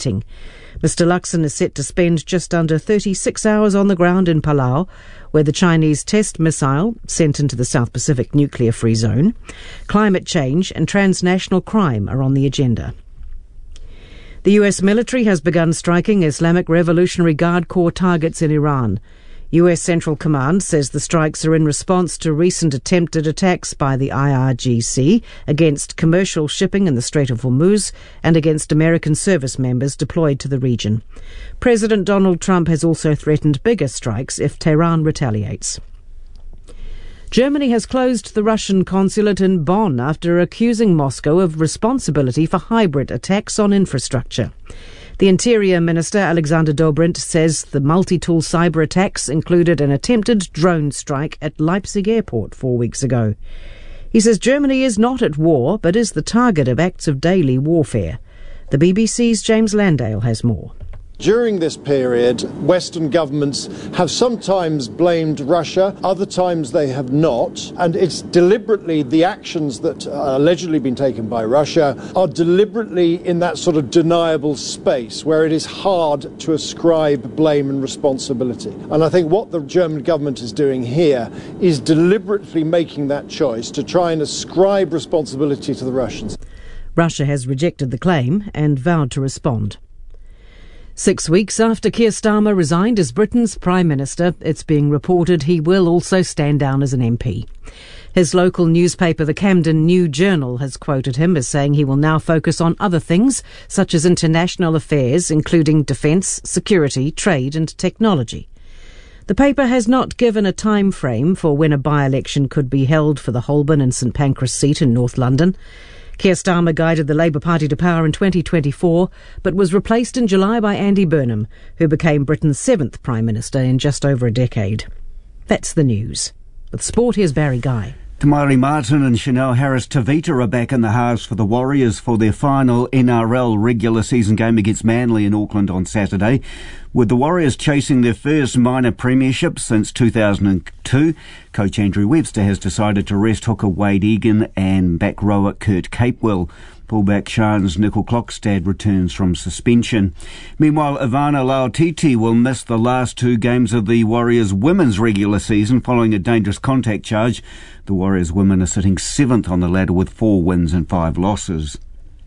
meeting. Mr Luxon is set to spend just under 36 hours on the ground in Palau, where the Chinese test missile sent into the South Pacific nuclear-free zone. Climate change and transnational crime are on the agenda. The US military has begun striking Islamic Revolutionary Guard Corps targets in Iran. US Central Command says the strikes are in response to recent attempted attacks by the IRGC against commercial shipping in the Strait of Hormuz and against American service members deployed to the region. President Donald Trump has also threatened bigger strikes if Tehran retaliates. Germany has closed the Russian consulate in Bonn after accusing Moscow of responsibility for hybrid attacks on infrastructure. The Interior Minister, Alexander Dobrindt, says the multi-tool cyber attacks included an attempted drone strike at Leipzig airport 4 weeks ago. He says Germany is not at war, but is the target of acts of daily warfare. The BBC's James Landale has more. During this period, Western governments have sometimes blamed Russia, other times they have not, and it's deliberately the actions that are allegedly been taken by Russia are deliberately in that sort of deniable space where it is hard to ascribe blame and responsibility. And I think what the German government is doing here is deliberately making that choice to try and ascribe responsibility to the Russians. Russia has rejected the claim and vowed to respond. 6 weeks after Keir Starmer resigned as Britain's Prime Minister, it's being reported he will also stand down as an MP. His local newspaper, the Camden New Journal, has quoted him as saying he will now focus on other things, such as international affairs, including defence, security, trade and technology. The paper has not given a time frame for when a by-election could be held for the Holborn and St Pancras seat in North London. Keir Starmer guided the Labour Party to power in 2024, but was replaced in July by Andy Burnham, who became Britain's 7th Prime Minister in just over a decade. That's the news. With sport, here's Barry Guy. Tamari Martin and Chanel Harris-Tavita are back in the house for the Warriors for their final NRL regular season game against Manly in Auckland on Saturday. With the Warriors chasing their first minor premiership since 2002, coach Andrew Webster has decided to rest hooker Wade Egan and back rower Kurt Capewell. Fullback Shans Nickel Klokstad returns from suspension. Meanwhile, Ivana Lautiti will miss the last 2 games of the Warriors women's regular season following a dangerous contact charge. The Warriors women are sitting 7th on the ladder with 4 wins and 5 losses.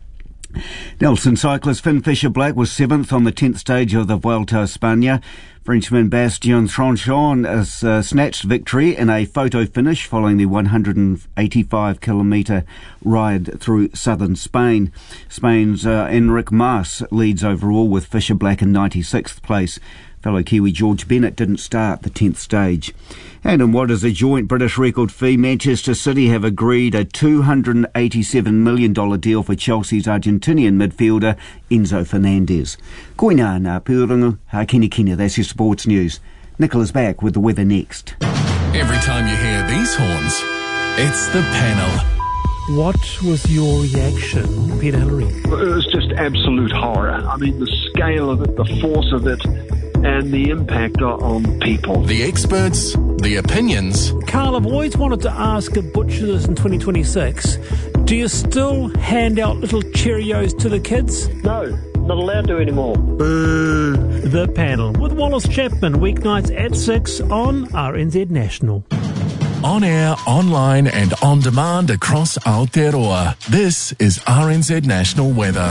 Nelson cyclist Finn Fisher-Black was 7th on the 10th stage of the Vuelta a España. Frenchman Bastien Tronchon has snatched victory in a photo finish following the 185-kilometre ride through southern Spain. Spain's Enric Mas leads overall with Fisher-Black in 96th place. Fellow Kiwi George Bennett didn't start the 10th stage. And in what is a joint British record fee, Manchester City have agreed a $287 million deal for Chelsea's Argentinian midfielder Enzo Fernandez. Koina ngā pūrongo, ha kini, that's your sports news. Nicola's back with the weather next. Every time you hear these horns, it's the panel. What was your reaction, Peter Hillary? It was just absolute horror. I mean, the scale of it, the force of it, and the impact on people. The experts, the opinions. Carl, I've always wanted to ask a butcher this in 2026. Do you still hand out little Cheerios to the kids? No, not allowed to anymore. Boo. The Panel with Wallace Chapman, weeknights at 6 on RNZ National. On air, online and on demand across Aotearoa. This is RNZ National Weather.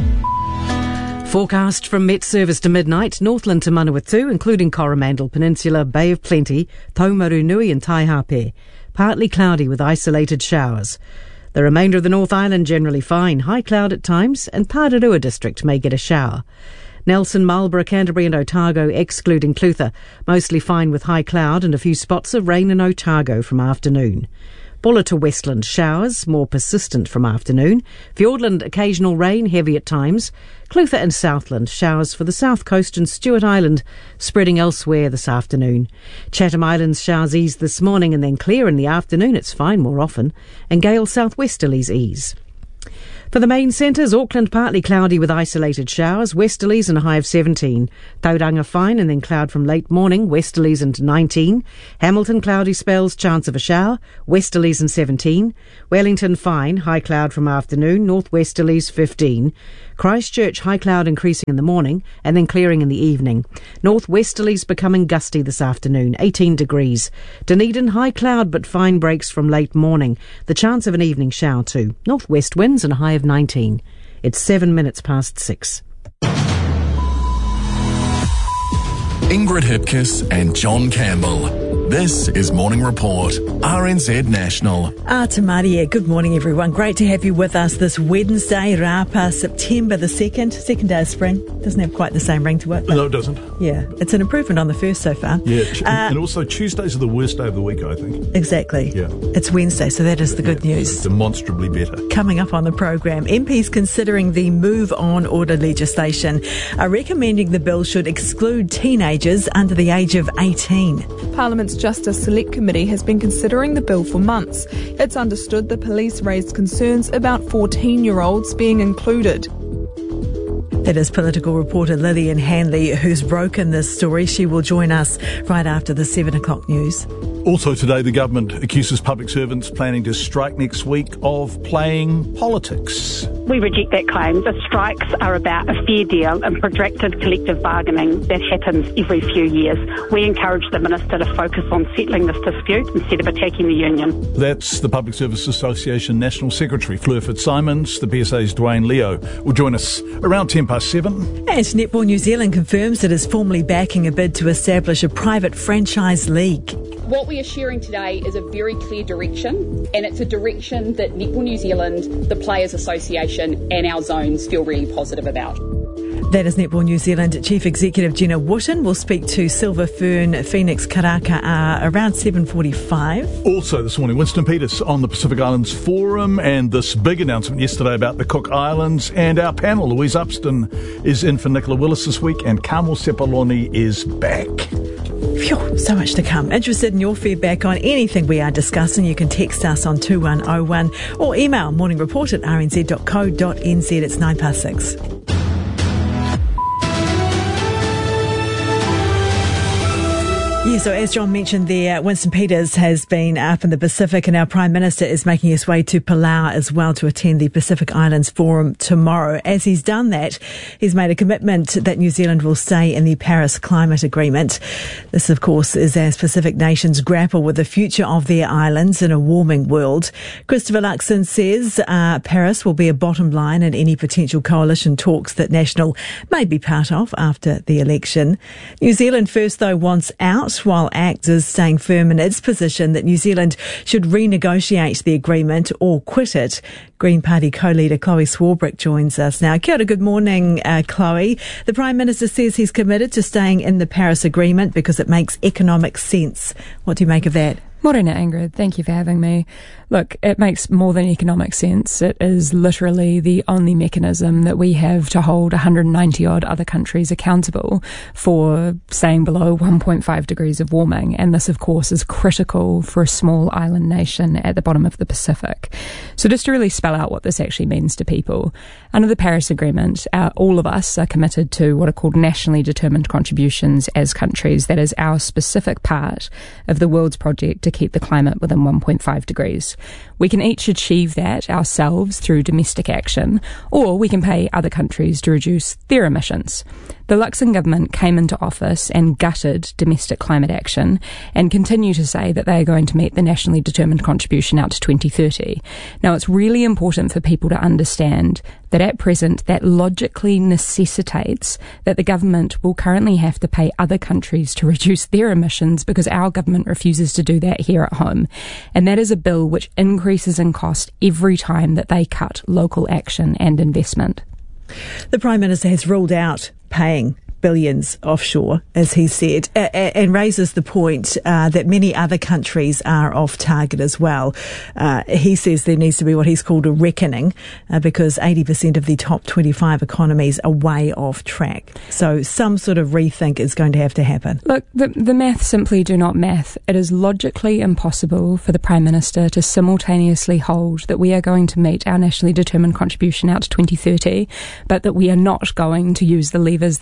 Forecast from Met Service to midnight, Northland to Manawatu, including Coromandel Peninsula, Bay of Plenty, Taumaru Nui and Taihape. Partly cloudy with isolated showers. The remainder of the North Island generally fine, high cloud at times, and Tararua district may get a shower. Nelson, Marlborough, Canterbury and Otago, excluding Clutha, mostly fine with high cloud and a few spots of rain in Otago from afternoon. Buller to Westland, showers, more persistent from afternoon. Fiordland, occasional rain, heavy at times. Clutha and Southland, showers for the south coast and Stewart Island, spreading elsewhere this afternoon. Chatham Islands, showers ease this morning and then clear in the afternoon, it's fine more often. And gale southwesterlies ease. For the main centres, Auckland partly cloudy with isolated showers, westerlies and a high of 17. Tauranga fine and then cloud from late morning, westerlies and 19. Hamilton cloudy spells, chance of a shower, westerlies and 17. Wellington fine, high cloud from afternoon, northwesterlies 15. Christchurch, high cloud increasing in the morning and then clearing in the evening. Northwesterlies becoming gusty this afternoon, 18 degrees. Dunedin, high cloud but fine breaks from late morning. The chance of an evening shower too. Northwest winds and a high of 19. It's 7 minutes past 6. Ingrid Hipkiss and John Campbell. This is Morning Report, RNZ National. Tamaria, good morning everyone. Great to have you with us this Wednesday, Rapa, September the 2nd. Second day of spring. Doesn't have quite the same ring to it. No, it doesn't. Yeah, it's an improvement on the first so far. Yeah, and also Tuesdays are the worst day of the week, I think. Exactly. Yeah. It's Wednesday, so that is the good news. Demonstrably better. Coming up on the program, MPs considering the Move On order legislation are recommending the bill should exclude teenagers under the age of 18. Parliament's Justice Select Committee has been considering the bill for months. It's understood the police raised concerns about 14-year-olds being included. That is political reporter Lillian Hanley, who's broken this story. She will join us right after the 7 o'clock news. Also today, the government accuses public servants planning to strike next week of playing politics. We reject that claim. The strikes are about a fair deal and protracted collective bargaining that happens every few years. We encourage the Minister to focus on settling this dispute instead of attacking the union. That's the Public Service Association National Secretary Fleur Fitzsimons. The PSA's Dwayne Leo will join us around 7:10. And Netball New Zealand confirms it is formally backing a bid to establish a private franchise league. What we are sharing today is a very clear direction, and it's a direction that Netball New Zealand, the Players Association and our zones feel really positive about. That is Netball New Zealand Chief Executive Jenna Wootton. Will speak to Silver Fern Phoenix Karaka around 7:45. Also this morning, Winston Peters on the Pacific Islands Forum and this big announcement yesterday about the Cook Islands. And our panel, Louise Upston, is in for Nicola Willis this week, and Carmel Sepuloni is back. Phew, so much to come. Interested in your feedback on anything we are discussing, you can text us on 2101 or email morningreport@rnz.co.nz. It's 6:09. Yeah, so as John mentioned there, Winston Peters has been up in the Pacific, and our Prime Minister is making his way to Palau as well to attend the Pacific Islands Forum tomorrow. As he's done that, he's made a commitment that New Zealand will stay in the Paris Climate Agreement. This, of course, is as Pacific nations grapple with the future of their islands in a warming world. Christopher Luxon says Paris will be a bottom line in any potential coalition talks that National may be part of after the election. New Zealand First, though, wants out, while ACT is staying firm in its position that New Zealand should renegotiate the agreement or quit it. Green Party co-leader Chloe Swarbrick joins us now. Kia ora, good morning, Chloe. The Prime Minister says he's committed to staying in the Paris Agreement because it makes economic sense. What do you make of that? Morena, Ingrid. Thank you for having me. Look, it makes more than economic sense. It is literally the only mechanism that we have to hold 190 odd other countries accountable for staying below 1.5 degrees of warming. And this, of course, is critical for a small island nation at the bottom of the Pacific. So just to really spell out what this actually means to people, under the Paris Agreement, all of us are committed to what are called nationally determined contributions as countries. That is our specific part of the world's project to keep the climate within 1.5 degrees. We can each achieve that ourselves through domestic action, or we can pay other countries to reduce their emissions. The Luxon government came into office and gutted domestic climate action and continue to say that they are going to meet the nationally determined contribution out to 2030. Now, it's really important for people to understand that at present that logically necessitates that the government will currently have to pay other countries to reduce their emissions because our government refuses to do that here at home. And that is a bill which increases in cost every time that they cut local action and investment. The Prime Minister has ruled out paying billions offshore, as he said, and raises the point that many other countries are off target as well. He says there needs to be what he's called a reckoning because 80% of the top 25 economies are way off track. So some sort of rethink is going to have to happen. Look, the math simply do not math. It is logically impossible for the Prime Minister to simultaneously hold that we are going to meet our nationally determined contribution out to 2030, but that we are not going to use the levers that are available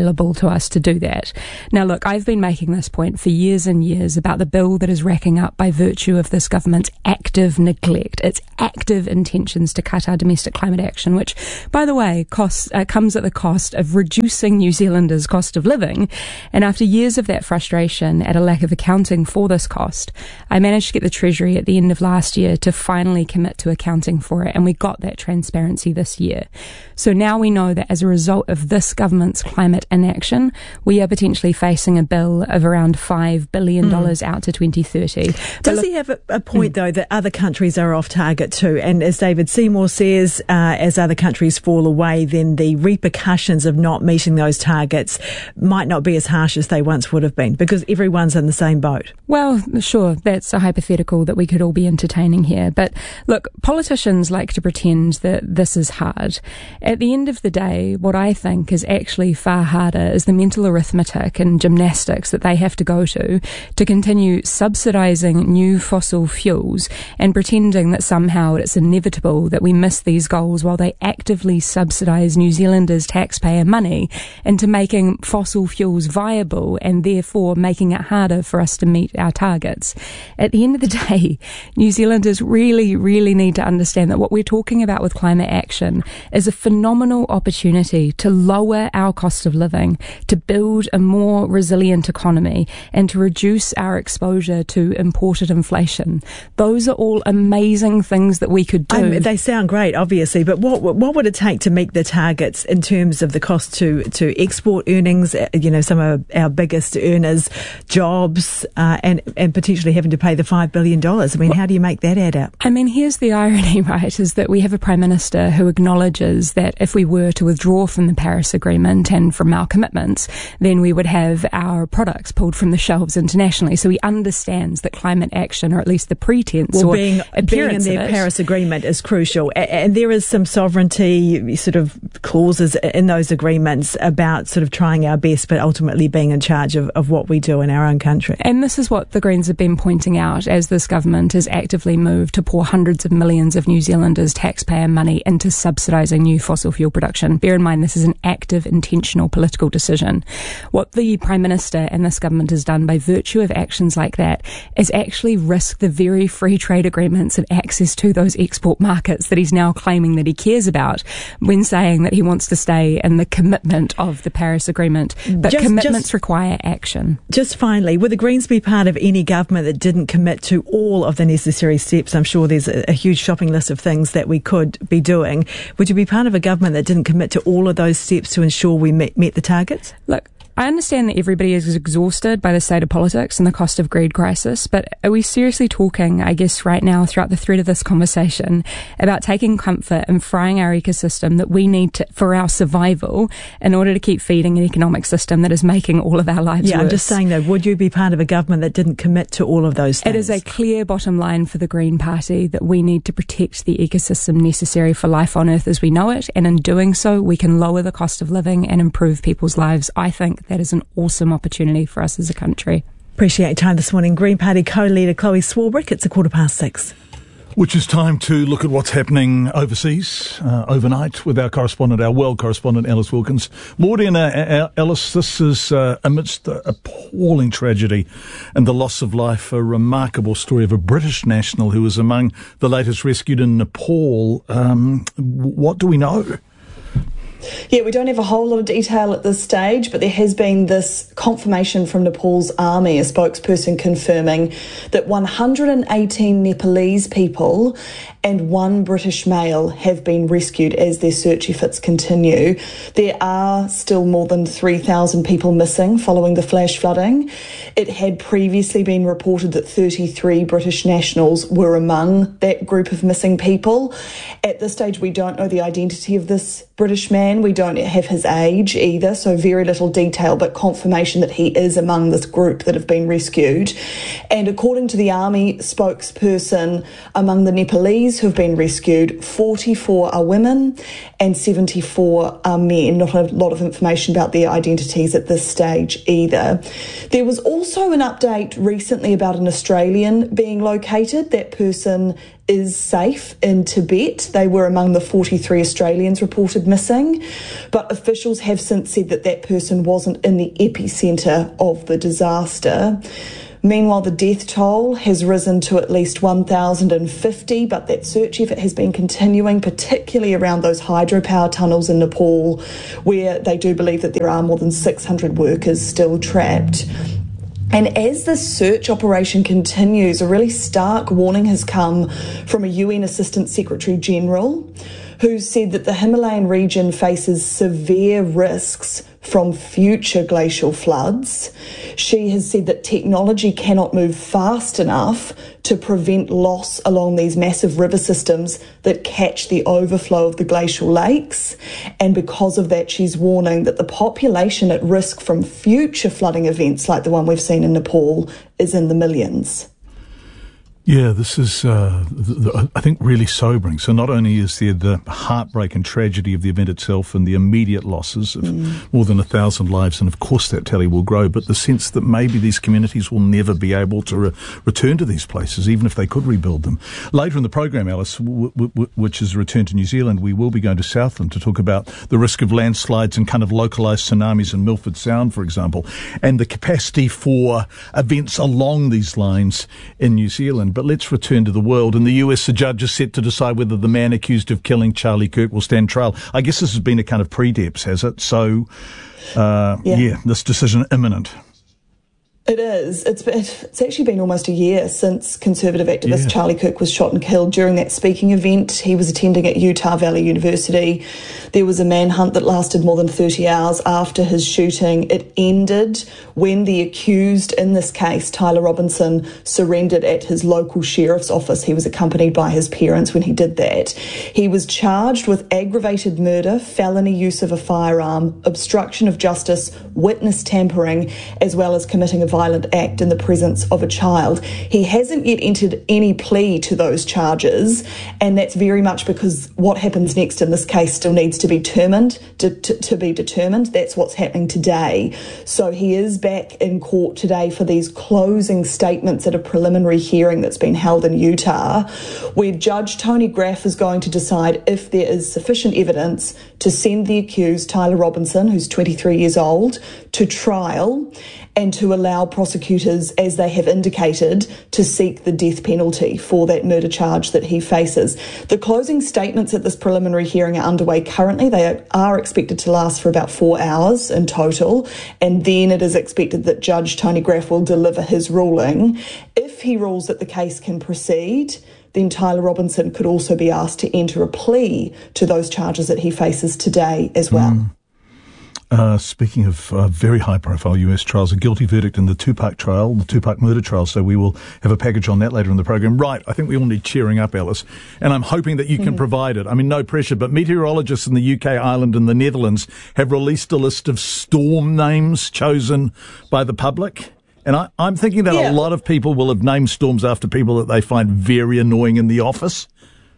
available to us to do that. Now, look, I've been making this point for years and years about the bill that is racking up by virtue of this government's active neglect, its active intentions to cut our domestic climate action, which, by the way, comes at the cost of reducing New Zealanders' cost of living. And after years of that frustration at a lack of accounting for this cost, I managed to get the Treasury at the end of last year to finally commit to accounting for it, and we got that transparency this year. So now we know that as a result of this government's climate inaction, we are potentially facing a bill of around $5 billion out to 2030. Does he have a point, though, that other countries are off target too? And as David Seymour says, as other countries fall away, then the repercussions of not meeting those targets might not be as harsh as they once would have been, because everyone's in the same boat. Well, sure, that's a hypothetical that we could all be entertaining here. But look, politicians like to pretend that this is hard. At the end of the day, what I think is actually far harder is the mental arithmetic and gymnastics that they have to go to continue subsidising new fossil fuels and pretending that somehow it's inevitable that we miss these goals while they actively subsidise New Zealanders' taxpayer money into making fossil fuels viable and therefore making it harder for us to meet our targets. At the end of the day, New Zealanders really, really need to understand that what we're talking about with climate action is a phenomenal opportunity to lower our cost of living, to build a more resilient economy, and to reduce our exposure to imported inflation. Those are all amazing things that we could do. They sound great, obviously, but what would it take to meet the targets in terms of the cost to export earnings, some of our biggest earners, jobs, and potentially having to pay the $5 billion? I mean, how do you make that add up? I mean, here's the irony, right, is that we have a Prime Minister who acknowledges that if we were to withdraw from the Paris Agreement and from our commitments, then we would have our products pulled from the shelves internationally. So he understands that climate action, or at least the pretense or being in the Paris Agreement is crucial. And there is some sovereignty sort of clauses in those agreements about sort of trying our best, but ultimately being in charge of what we do in our own country. And this is what the Greens have been pointing out as this government has actively moved to pour hundreds of millions of New Zealanders' taxpayer money into subsidising new fossil fuel production. Bear in mind, this is an active, intentional political decision. What the Prime Minister and this government has done by virtue of actions like that is actually risk the very free trade agreements and access to those export markets that he's now claiming that he cares about when saying that he wants to stay in the commitment of the Paris Agreement. But commitments require action. Just finally, would the Greens be part of any government that didn't commit to all of the necessary steps? I'm sure there's a huge shopping list of things that we could be doing. Would you be part of a government that didn't commit to all of those steps to ensure we met the targets? Look, I understand that everybody is exhausted by the state of politics and the cost of greed crisis, but are we seriously talking, I guess, right now throughout the thread of this conversation about taking comfort in frying our ecosystem that we need for our survival in order to keep feeding an economic system that is making all of our lives worse? I'm just saying, though, would you be part of a government that didn't commit to all of those things? It is a clear bottom line for the Green Party that we need to protect the ecosystem necessary for life on Earth as we know it, and in doing so, we can lower the cost of living and improve people's lives. I think that is an awesome opportunity for us as a country. Appreciate your time this morning. Green Party co-leader Chloe Swarbrick. It's 6:15. Which is time to look at what's happening overseas overnight with our world correspondent, Alice Wilkins. Morning, Alice. This is amidst the appalling tragedy and the loss of life, a remarkable story of a British national who was among the latest rescued in Nepal. What do we know? Yeah, we don't have a whole lot of detail at this stage, but there has been this confirmation from Nepal's army, a spokesperson confirming that 118 Nepalese people and one British male have been rescued as their search efforts continue. There are still more than 3,000 people missing following the flash flooding. It had previously been reported that 33 British nationals were among that group of missing people. At this stage, we don't know the identity of this British man. We don't have his age either, so very little detail, but confirmation that he is among this group that have been rescued. And according to the army spokesperson, among the Nepalese who have been rescued, 44 are women and 74 are men. Not a lot of information about their identities at this stage either. There was also an update recently about an Australian being located. That person is safe in Tibet. They were among the 43 Australians reported missing, but officials have since said that that person wasn't in the epicentre of the disaster. Meanwhile, the death toll has risen to at least 1,050, but that search effort has been continuing, particularly around those hydropower tunnels in Nepal, where they do believe that there are more than 600 workers still trapped. And as this search operation continues, a really stark warning has come from a UN Assistant Secretary General, who said that the Himalayan region faces severe risks from future glacial floods. She has said that technology cannot move fast enough to prevent loss along these massive river systems that catch the overflow of the glacial lakes. And because of that, she's warning that the population at risk from future flooding events like the one we've seen in Nepal is in the millions. Yeah, this is, I think, really sobering. So not only is there the heartbreak and tragedy of the event itself and the immediate losses of more than 1,000 lives, and of course that tally will grow, but the sense that maybe these communities will never be able to return to these places, even if they could rebuild them. Later in the program, Alice, which is Return to New Zealand, we will be going to Southland to talk about the risk of landslides and kind of localised tsunamis in Milford Sound, for example, and the capacity for events along these lines in New Zealand. But let's return to the world. In the US, the judge is set to decide whether the man accused of killing Charlie Kirk will stand trial. I guess this has been a kind of pre-deps, has it? So, this decision imminent. It is. It's actually been almost a year since conservative activist Charlie Kirk was shot and killed during that speaking event. He was attending at Utah Valley University. There was a manhunt that lasted more than 30 hours after his shooting. It ended when the accused in this case, Tyler Robinson, surrendered at his local sheriff's office. He was accompanied by his parents when he did that. He was charged with aggravated murder, felony use of a firearm, obstruction of justice, witness tampering, as well as committing a violent act in the presence of a child. He hasn't yet entered any plea to those charges, and that's very much because what happens next in this case still needs to be determined. That's what's happening today. So he is back in court today for these closing statements at a preliminary hearing that's been held in Utah, where Judge Tony Graff is going to decide if there is sufficient evidence to send the accused, Tyler Robinson, who's 23 years old, to trial, and to allow prosecutors, as they have indicated, to seek the death penalty for that murder charge that he faces. The closing statements at this preliminary hearing are underway currently. They are expected to last for about 4 hours in total, and then it is expected that Judge Tony Graff will deliver his ruling. If he rules that the case can proceed, then Tyler Robinson could also be asked to enter a plea to those charges that he faces today as well. Speaking of very high-profile US trials, a guilty verdict in the Tupac trial, the Tupac murder trial, so we will have a package on that later in the program. Right, I think we all need cheering up, Alice, and I'm hoping that you can provide it. I mean, no pressure, but meteorologists in the UK, Ireland and the Netherlands have released a list of storm names chosen by the public. And I'm thinking that a lot of people will have named storms after people that they find very annoying in the office.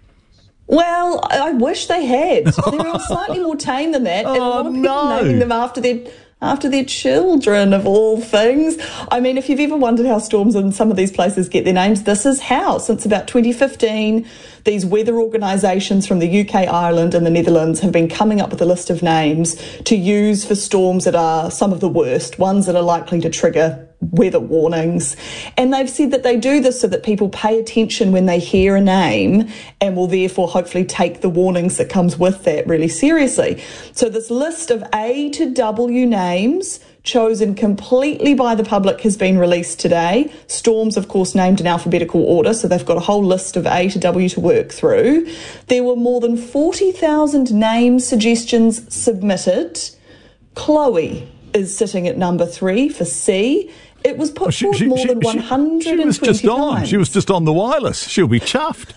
Well, I wish they had. They're slightly more tame than that. And a lot of people naming them after their children, of all things. I mean, if you've ever wondered how storms in some of these places get their names, this is how. Since about 2015, these weather organisations from the UK, Ireland and the Netherlands have been coming up with a list of names to use for storms that are some of the worst, ones that are likely to trigger weather warnings. And they've said that they do this so that people pay attention when they hear a name and will therefore hopefully take the warnings that comes with that really seriously. So this list of A to W names chosen completely by the public has been released today. Storms, of course, named in alphabetical order, so they've got a whole list of A to W to work through. There were more than 40,000 name suggestions submitted. Chloe is sitting at number 3 for C. It was put forward more than 120 times. She was just on the wireless. She'll be chuffed.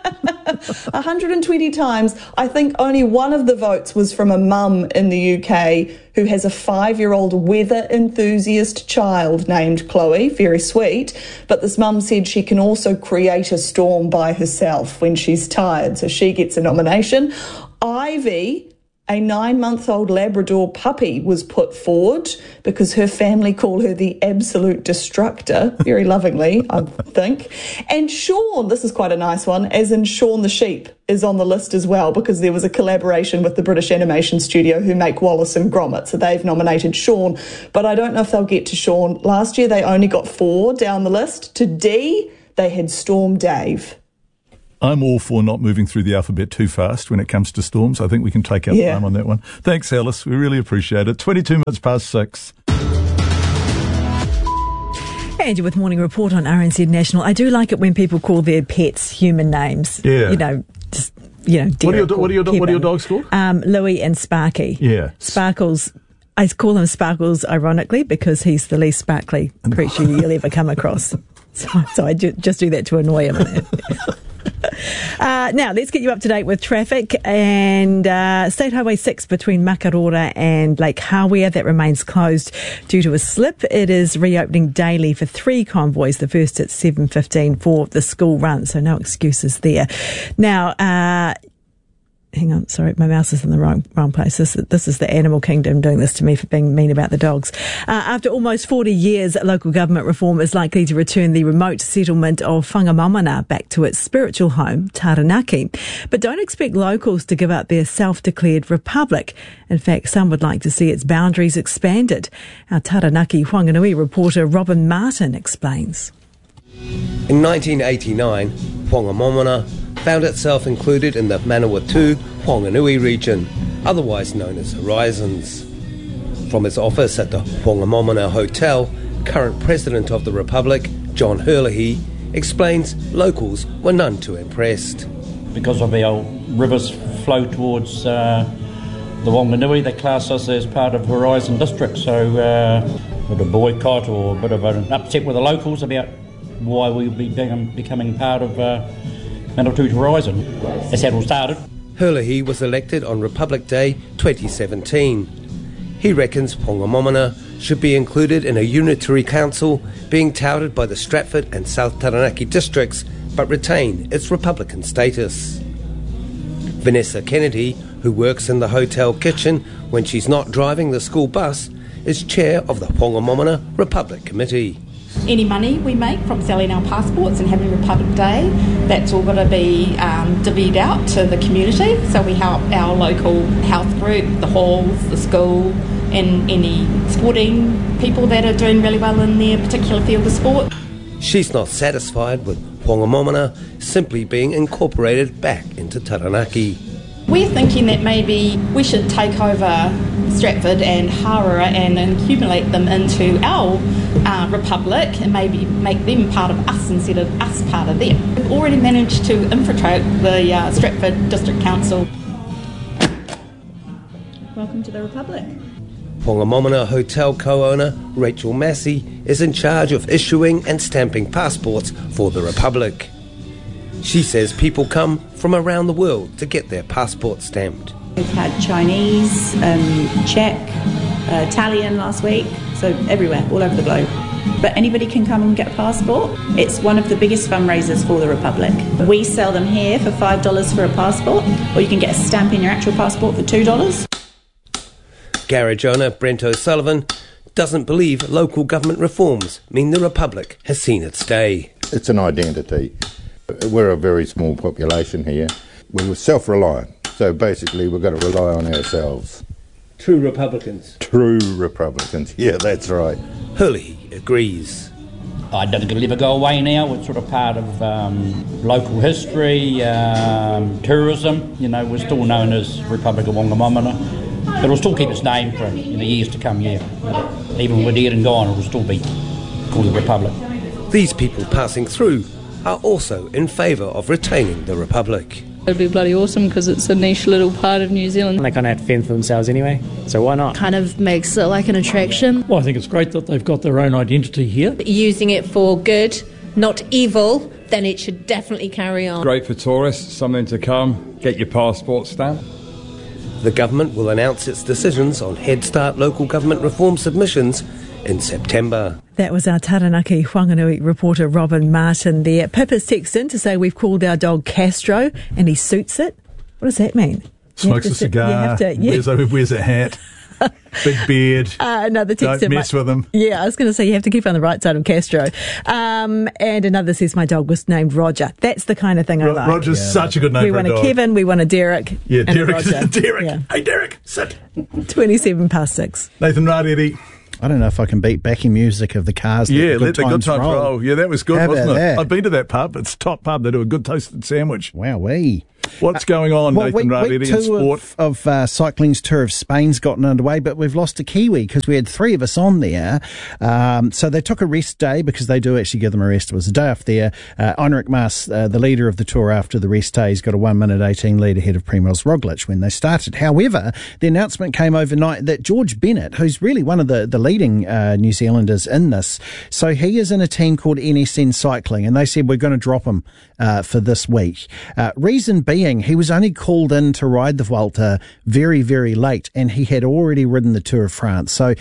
120 times. I think only one of the votes was from a mum in the UK who has a 5-year-old weather enthusiast child named Chloe. Very sweet. But this mum said she can also create a storm by herself when she's tired, so she gets a nomination. Ivy A 9-month-old Labrador puppy was put forward because her family call her the absolute destructor, very lovingly, I think. And Sean, this is quite a nice one, as in Shaun the Sheep, is on the list as well because there was a collaboration with the British animation studio who make Wallace and Gromit, so they've nominated Sean. But I don't know if they'll get to Sean. Last year they only got 4 down the list. To D, they had Storm Dave. I'm all for not moving through the alphabet too fast when it comes to storms. I think we can take our time on that one. Thanks, Alice. We really appreciate it. 22 minutes past 6. And you're with Morning Report on RNZ National. I do like it when people call their pets human names. Yeah. What are your dogs called? Louis and Sparky. Yeah. Sparkles. I call him Sparkles ironically because he's the least sparkly creature you'll ever come across. So I just do that to annoy him. Now, let's get you up to date with traffic and State Highway 6 between Makarora and Lake Hawea. That remains closed due to a slip. It is reopening daily for 3 convoys. The first at 7:15 for the school run, so no excuses there. Now, hang on, sorry, my mouse is in the wrong place. This is the animal kingdom doing this to me for being mean about the dogs. After almost 40 years, local government reform is likely to return the remote settlement of Whangamomana back to its spiritual home, Taranaki. But don't expect locals to give up their self-declared republic. In fact, some would like to see its boundaries expanded. Our Taranaki Whanganui reporter Robin Martin explains. In 1989, Whangamomana found itself included in the Manawatu Whanganui region, otherwise known as Horizons. From his office at the Whangamomana Hotel, current President of the Republic, John Herlihy, explains locals were none too impressed. Because of our rivers flow towards the Whanganui, they class us as part of Horizon District, so a bit of boycott or a bit of an upset with the locals about why we'll be becoming part of Manawatu Horizon. That's how it all started. Herlihy was elected on Republic Day 2017. He reckons Whangamomana should be included in a unitary council being touted by the Stratford and South Taranaki districts but retain its Republican status. Vanessa Kennedy, who works in the hotel kitchen when she's not driving the school bus, is chair of the Whangamomana Republic Committee. Any money we make from selling our passports and having Republic Day, that's all got to be divvied out to the community. So we help our local health group, the halls, the school, and any sporting people that are doing really well in their particular field of sport. She's not satisfied with Whangamomana simply being incorporated back into Taranaki. We're thinking that maybe we should take over Stratford and Hāora and accumulate them into our republic and maybe make them part of us instead of us part of them. We've already managed to infiltrate the Stratford District Council. Welcome to the Republic. Whangamomana Hotel co-owner Rachel Massey is in charge of issuing and stamping passports for the Republic. She says people come from around the world to get their passport stamped. We've had Chinese, Czech, Italian last week, so everywhere, all over the globe. But anybody can come and get a passport. It's one of the biggest fundraisers for the Republic. We sell them here for $5 for a passport, or you can get a stamp in your actual passport for $2. Garage owner Brent O'Sullivan doesn't believe local government reforms mean the Republic has seen its day. It's an identity. We're a very small population here. We're self-reliant, so basically we've got to rely on ourselves. True Republicans. True Republicans, yeah, that's right. Herlihy agrees. I don't think it'll ever go away now. It's sort of part of local history, tourism. You know, we're still known as Republic of Whangamomana. But it'll still keep its name for the years to come, yeah. Even when we're dead and gone, it'll still be called the Republic. These people passing through are also in favour of retaining the Republic. It'd be bloody awesome because it's a niche little part of New Zealand. They kind of have to fend for themselves anyway, so why not? Kind of makes it like an attraction. Well, I think it's great that they've got their own identity here. Using it for good, not evil, then it should definitely carry on. Great for tourists, something to come, get your passport stamped. The government will announce its decisions on Head Start local government reform submissions in September. That was our Taranaki Whanganui reporter Robin Martin there. Pippa's texted in to say we've called our dog Castro and he suits it. What does that mean? Smokes a cigar, wears a hat, big beard. Another text. Don't mess with him. Yeah, I was going to say you have to keep on the right side of Castro. And another says my dog was named Roger. That's the kind of thing I like. Roger's such a good name we for a dog. We want a Kevin, we want a Derek. Yeah, and Derek. A Derek. Yeah. Hey, Derek, sit. 6:27. Nathan Radieri. I don't know if I can beat backing music of the Cars. Yeah, let the good times roll. Yeah, that was good, wasn't it? That? I've been to that pub. It's a top pub. They do a good toasted sandwich. Wowee. What's going on, Nathan Radieri, in sport? Of Cycling's Tour of Spain's gotten underway, but we've lost a Kiwi because we had three of us on there. So they took a rest day because they do actually give them a rest. It was a day off there. Heinrich Mas, the leader of the Tour after the rest day, he's got a 1:18 lead ahead of Primož Roglic when they started. However, the announcement came overnight that George Bennett, who's really one of the leading New Zealanders in this, so he is in a team called NSN Cycling, and they said we're going to drop him for this week. Reason being, he was only called in to ride the Vuelta very, very late, and he had already ridden the Tour of France. So,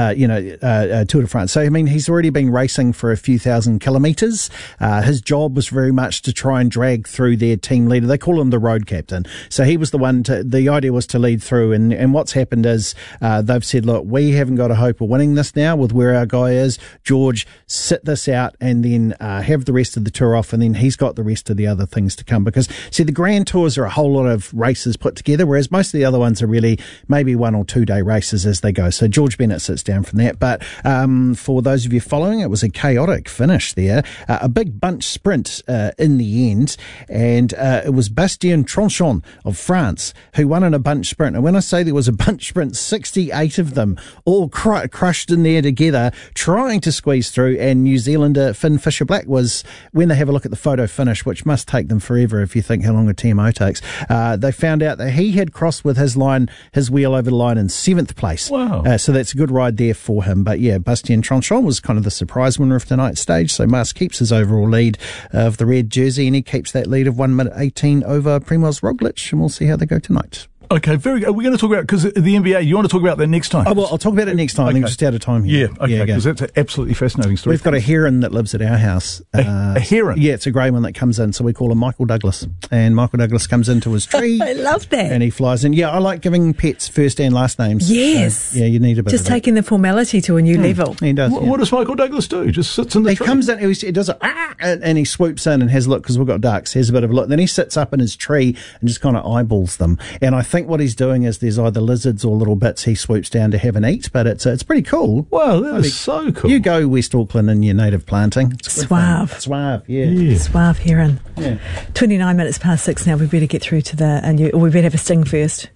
Tour de France. So, I mean, he's already been racing for a few thousand kilometres. His job was very much to try and drag through their team leader. They call him the road captain. So he was the one the idea was to lead through. And what's happened is, they've said, look, we haven't got a hope of winning this now with where our guy is. George, sit this out and then, have the rest of the Tour off, and then he's got the rest of the other things to come. Because, see, the Grand Tours are a whole lot of races put together, whereas most of the other ones are really maybe 1 or 2 day races as they go. So George Bennett sits down from that. But for those of you following, it was a chaotic finish there. A big bunch sprint in the end, and it was Bastien Tronchon of France who won in a bunch sprint. And when I say there was a bunch sprint, 68 of them all crushed in there together, trying to squeeze through. And New Zealander Finn Fisher-Black was, when they have a look at the photo finish, which must take them forever if you think how long a TMO takes, they found out that he had crossed with his wheel over the line in 7th place. Wow. So that's a good ride there for him. But yeah, Bastien Tronchon was kind of the surprise winner of tonight's stage. So Mas keeps his overall lead of the red jersey, and he keeps that lead of 1:18 over Primož Roglic, and we'll see how they go tonight. Okay, very good. We're going to talk about, because the NBA, you want to talk about that next time? Oh, well, I'll talk about it next time. Okay. I'm just out of time here. Yeah, okay, because that's an absolutely fascinating story. We've got a heron that lives at our house. A heron? Yeah, it's a grey one that comes in, so we call him Michael Douglas. And Michael Douglas comes into his tree. I love that. And he flies in. Yeah, I like giving pets first and last names. Yes. So, yeah, you need a bit just of that. taking the formality to a new level. He does. What does Michael Douglas do? He just sits in the tree? He comes in, he does a and he swoops in and has a look, because we've got ducks, has a bit of a look. Then he sits up in his tree and just kind of eyeballs them. And I think what he's doing is there's either lizards or little bits he swoops down to have and eat, but it's pretty cool. Wow, that is so cool. You go West Auckland in your native planting. Suave. Yeah. Suave heron. Yeah. 29 minutes past 6 now. We better get through to we better have a sting first.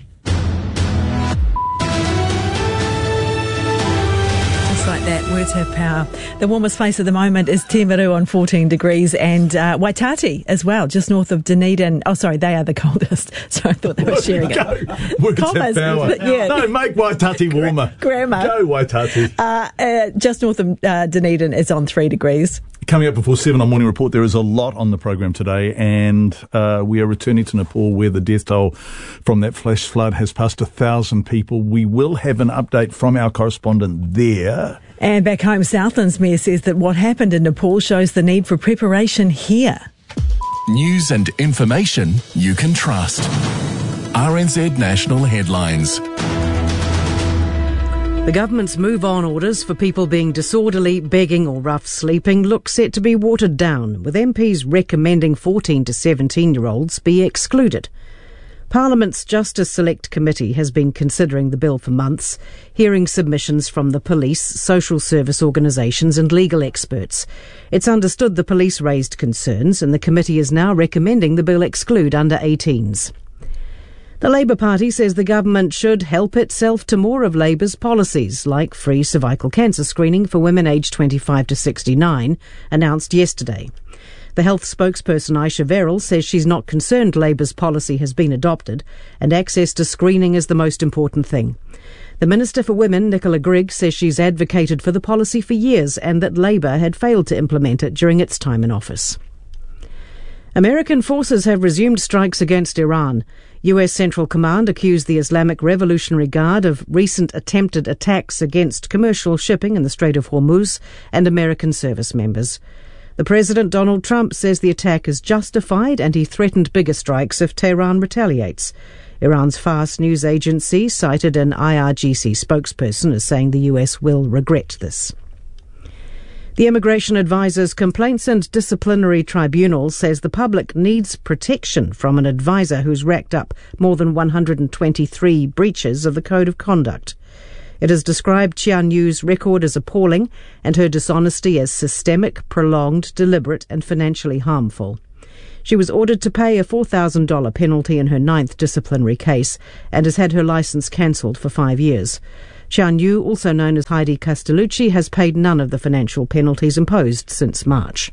Like that, words have power. The warmest place at the moment is Te Maru on 14 degrees, and Waitati as well, just north of Dunedin. Oh, sorry, they are the coldest. So I thought they were sharing it. Words have power. Yeah. No, make Waitati warmer. Grammar. Go Waitati. Just north of Dunedin is on 3 degrees. Coming up before 7 on Morning Report, there is a lot on the program today, and we are returning to Nepal, where the death toll from that flash flood has passed 1,000 people. We will have an update from our correspondent there. And back home, Southland's mayor says that what happened in Nepal shows the need for preparation here. News and information you can trust. RNZ National Headlines. The government's move-on orders for people being disorderly, begging or rough sleeping look set to be watered down, with MPs recommending 14 to 17-year-olds be excluded. Parliament's Justice Select Committee has been considering the bill for months, hearing submissions from the police, social service organisations and legal experts. It's understood the police raised concerns, and the committee is now recommending the bill exclude under-18s. The Labour Party says the government should help itself to more of Labour's policies, like free cervical cancer screening for women aged 25 to 69, announced yesterday. The health spokesperson Aisha Verrill says she's not concerned Labour's policy has been adopted, and access to screening is the most important thing. The Minister for Women, Nicola Grigg, says she's advocated for the policy for years and that Labour had failed to implement it during its time in office. American forces have resumed strikes against Iran. US Central Command accused the Islamic Revolutionary Guard of recent attempted attacks against commercial shipping in the Strait of Hormuz and American service members. The President, Donald Trump, says the attack is justified, and he threatened bigger strikes if Tehran retaliates. Iran's Fars news agency cited an IRGC spokesperson as saying the US will regret this. The Immigration Advisors Complaints and Disciplinary Tribunal says the public needs protection from an advisor who's racked up more than 123 breaches of the Code of Conduct. It has described Qian Yu's record as appalling and her dishonesty as systemic, prolonged, deliberate and financially harmful. She was ordered to pay a $4,000 penalty in her 9th disciplinary case and has had her licence cancelled for 5 years. Qian Yu, also known as Heidi Castellucci, has paid none of the financial penalties imposed since March.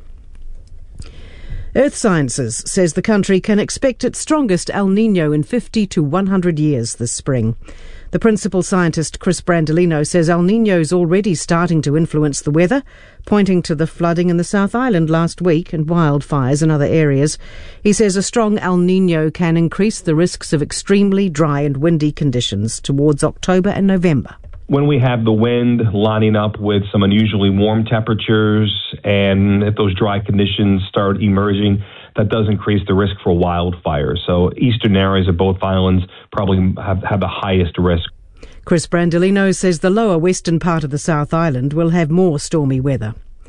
Earth Sciences says the country can expect its strongest El Niño in 50 to 100 years this spring. The principal scientist, Chris Brandolino, says El Niño is already starting to influence the weather, pointing to the flooding in the South Island last week and wildfires in other areas. He says a strong El Niño can increase the risks of extremely dry and windy conditions towards October and November. When we have the wind lining up with some unusually warm temperatures, and if those dry conditions start emerging, that does increase the risk for wildfires. So eastern areas of both islands probably have the highest risk. Chris Brandolino says the lower western part of the South Island will have more stormy weather.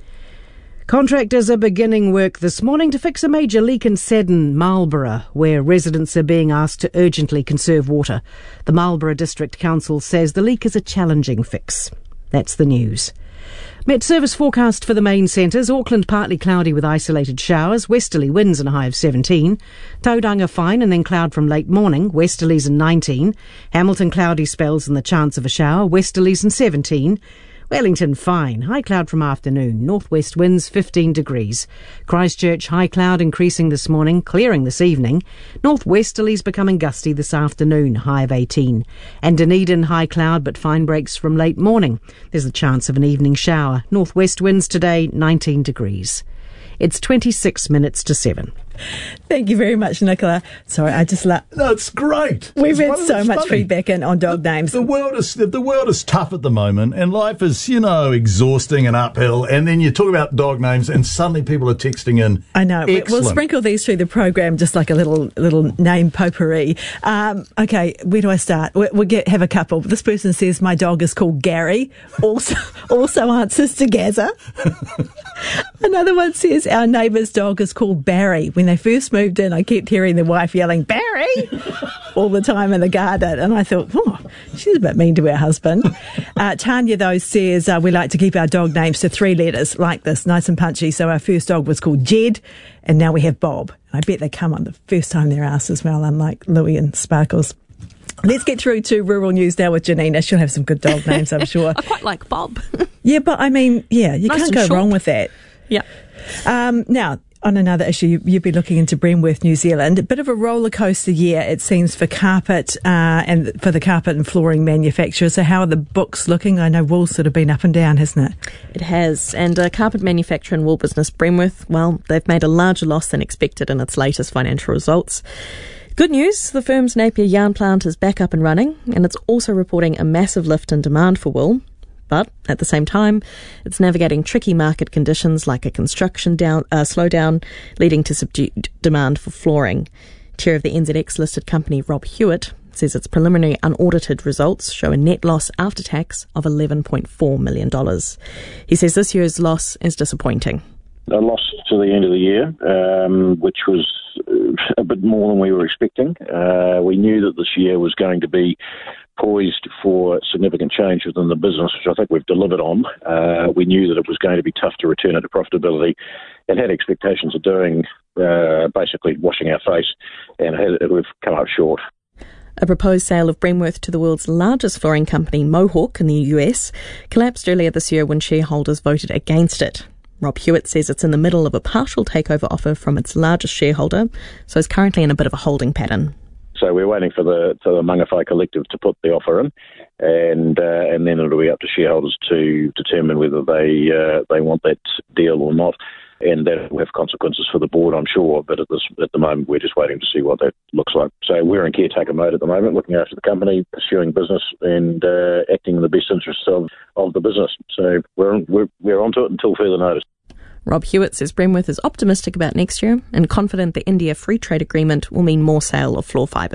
Contractors are beginning work this morning to fix a major leak in Seddon, Marlborough, where residents are being asked to urgently conserve water. The Marlborough District Council says the leak is a challenging fix. That's the news. Met Service forecast for the main centres. Auckland partly cloudy with isolated showers, westerly winds and a high of 17. Tauranga fine and then cloud from late morning, westerlies and 19. Hamilton cloudy spells and the chance of a shower, westerlies and 17. Wellington fine, high cloud from afternoon, northwest winds 15 degrees. Christchurch high cloud increasing this morning, clearing this evening. Northwesterlies becoming gusty this afternoon, high of 18. And Dunedin high cloud but fine breaks from late morning. There's a chance of an evening shower. Northwest winds today 19 degrees. It's 26 minutes to 7. Thank you very much, Nicola. Sorry, I just No, it's great. We've had It's so much funny. feedback on dog names. The world is tough at the moment, and life is, exhausting and uphill. And then you talk about dog names, and suddenly people are texting in. I know. Excellent. We'll sprinkle these through the program, just like a little name potpourri. Okay, where do I start? We'll have a couple. This person says my dog is called Gary. Also answers to Gaza. Another one says our neighbour's dog is called Barry. When they first moved in, I kept hearing the wife yelling, Barry, all the time in the garden. And I thought, she's a bit mean to her husband. Tanya, though, says we like to keep our dog names to 3 letters, like this, nice and punchy. So our first dog was called Jed, and now we have Bob. I bet they come on the first time they're asked as well, unlike Louie and Sparkles. Let's get through to rural news now with Janina. She'll have some good dog names, I'm sure. I quite like Bob. Yeah, but I mean, you Nice can't and go short. wrong with that. Yeah. Now, on another issue, you've been looking into Bremworth, New Zealand. A bit of a roller coaster year, it seems, for carpet and for the carpet and flooring manufacturers. So how are the books looking? I know wool's sort of been up and down, hasn't it? It has. And carpet manufacturer and wool business Bremworth, well, they've made a larger loss than expected in its latest financial results. Good news, the firm's Napier yarn plant is back up and running, and it's also reporting a massive lift in demand for wool. But at the same time, it's navigating tricky market conditions like a construction slowdown, leading to subdued demand for flooring. Chair of the NZX-listed company, Rob Hewitt, says its preliminary unaudited results show a net loss after tax of $11.4 million. He says this year's loss is disappointing. A loss to the end of the year, which was a bit more than we were expecting. We knew that this year was going to be poised for significant change within the business, which I think we've delivered on. We knew that it was going to be tough to return it to profitability and had expectations of doing basically washing our face, and we've come up short. A proposed sale of Bremworth to the world's largest flooring company, Mohawk, in the US, collapsed earlier this year when shareholders voted against it. Rob Hewitt says it's in the middle of a partial takeover offer from its largest shareholder, so is currently in a bit of a holding pattern. So we're waiting for the Mangawhai Collective to put the offer in, and then it'll be up to shareholders to determine whether they want that deal or not, and that will have consequences for the board, I'm sure. But at the moment, we're just waiting to see what that looks like. So we're in caretaker mode at the moment, looking after the company, pursuing business, and acting in the best interests of the business. So we're onto it until further notice. Rob Hewitt says Bremworth is optimistic about next year and confident the India Free Trade Agreement will mean more sale of floor fibres.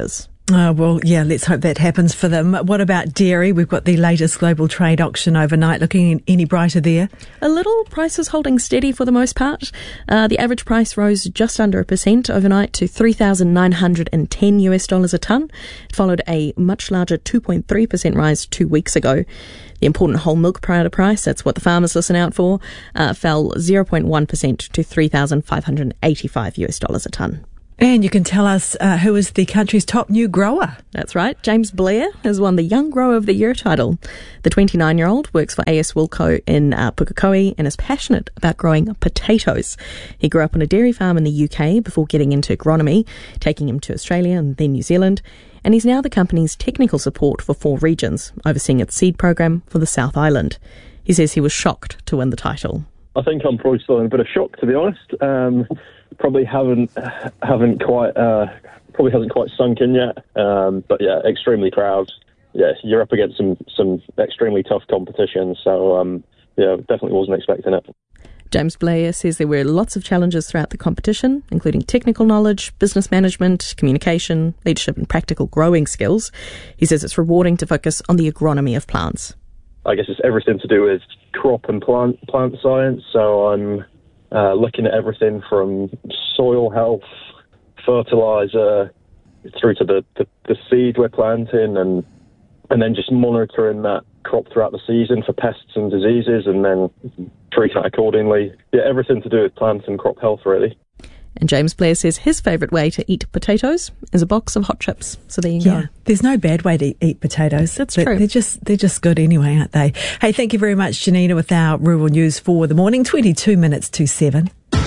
Well, yeah, let's hope that happens for them. What about dairy? We've got the latest global trade auction overnight. Looking any brighter there? A little. Prices holding steady for the most part. The average price rose just under 1% overnight to $3,910 a tonne. It followed a much larger 2.3% rise 2 weeks ago. The important whole milk powder price, that's what the farmers listen out for, fell 0.1% to $3,585 a tonne. And you can tell us who is the country's top new grower. That's right. James Blair has won the Young Grower of the Year title. The 29-year-old works for AS Wilco in Pukekohe and is passionate about growing potatoes. He grew up on a dairy farm in the UK before getting into agronomy, taking him to Australia and then New Zealand. And he's now the company's technical support for 4 regions, overseeing its seed program for the South Island. He says he was shocked to win the title. I think I'm probably still in a bit of shock, to be honest. Probably hasn't quite sunk in yet. But yeah, extremely proud. Yeah, you're up against some extremely tough competition. So yeah, definitely wasn't expecting it. James Blair says there were lots of challenges throughout the competition, including technical knowledge, business management, communication, leadership and practical growing skills. He says it's rewarding to focus on the agronomy of plants. I guess it's everything to do with crop and plant science. So I'm looking at everything from soil health, fertilizer, through to the seed we're planting, and then just monitoring that crop throughout the season for pests and diseases, and then treating it accordingly. Yeah, everything to do with plant and crop health, really. And James Blair says his favourite way to eat potatoes is a box of hot chips. So there you go. There's no bad way to eat potatoes. That's true. They're just good anyway, aren't they? Hey, thank you very much, Janina, with our rural news for the morning. 22 minutes to 7.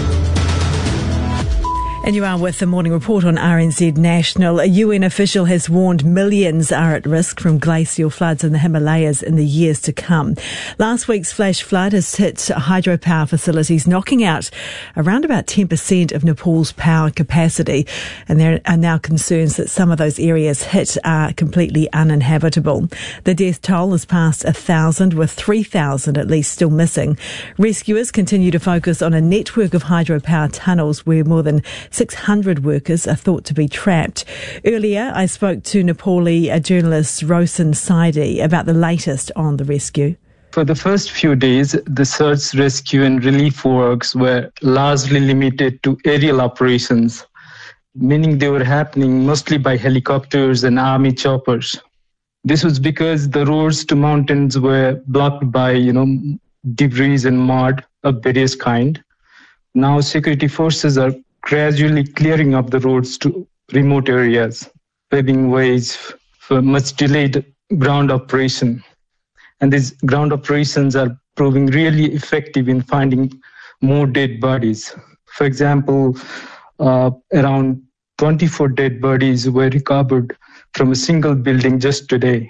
And you are with the Morning Report on RNZ National. A UN official has warned millions are at risk from glacial floods in the Himalayas in the years to come. Last week's flash flood has hit hydropower facilities, knocking out around about 10% of Nepal's power capacity. And there are now concerns that some of those areas hit are completely uninhabitable. The death toll has passed 1,000, with 3,000 at least still missing. Rescuers continue to focus on a network of hydropower tunnels where more than 600 workers are thought to be trapped. Earlier, I spoke to Nepali journalist Rosen Saidi about the latest on the rescue. For the first few days, the search, rescue and relief works were largely limited to aerial operations, meaning they were happening mostly by helicopters and army choppers. This was because the roads to mountains were blocked by, debris and mud of various kind. Now security forces are gradually clearing up the roads to remote areas, paving ways for much delayed ground operation. And these ground operations are proving really effective in finding more dead bodies. For example, around 24 dead bodies were recovered from a single building just today.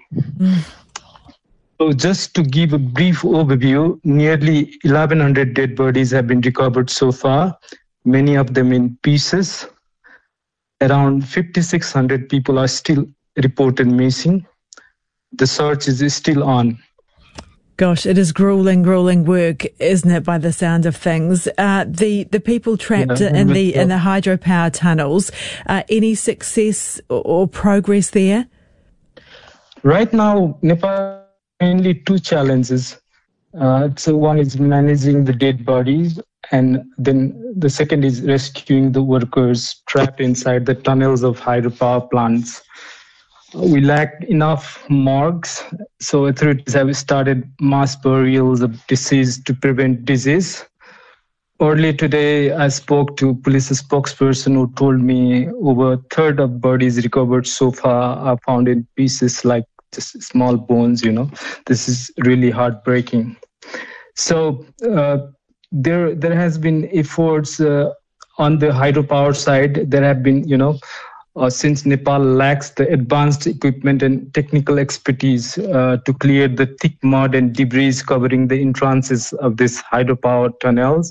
So just to give a brief overview, nearly 1,100 dead bodies have been recovered so far, many of them in pieces. Around 5,600 people are still reported missing. The search is still on. Gosh, it is grueling work, isn't it, by the sound of things? The people trapped in the hydropower tunnels, any success or progress there? Right now, Nepal mainly 2 challenges. So one is managing the dead bodies, and then the second is rescuing the workers trapped inside the tunnels of hydropower plants. We lack enough morgues, so authorities have started mass burials of deceased to prevent disease. Earlier today, I spoke to a police spokesperson who told me over a third of bodies recovered so far are found in pieces like just small bones, This is really heartbreaking. So there has been efforts on the hydropower side. There have been, since Nepal lacks the advanced equipment and technical expertise to clear the thick mud and debris covering the entrances of these hydropower tunnels,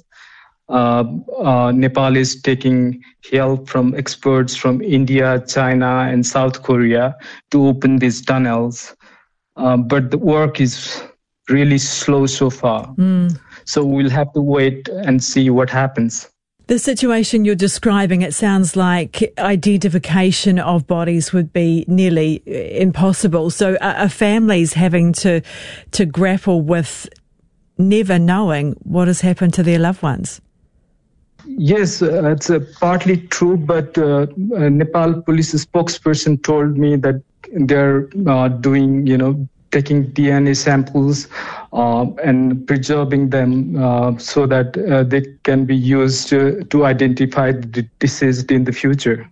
Nepal is taking help from experts from India, China, and South Korea to open these tunnels. But the work is really slow so far. So we'll have to wait and see what happens. The situation you're describing, it sounds like identification of bodies would be nearly impossible. So are families having to grapple with never knowing what has happened to their loved ones? Yes, it's partly true, but Nepal police spokesperson told me that they're doing, taking DNA samples and preserving them so that they can be used to identify the deceased in the future.